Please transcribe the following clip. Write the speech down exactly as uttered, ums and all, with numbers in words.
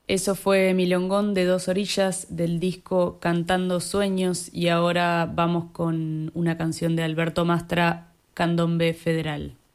Eso fue Milongón de Dos Orillas del disco Cantando Sueños y ahora vamos con una canción de Alberto Mastra, Candombe Federal.